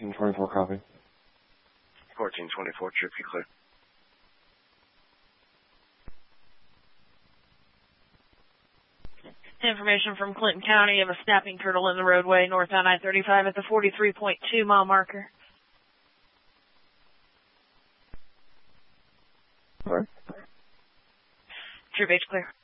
1424, copy. 1424, trip, you clear. Information from Clinton County of a snapping turtle in the roadway north on I-35 at the 43.2 mile marker. Sorry? True base clear.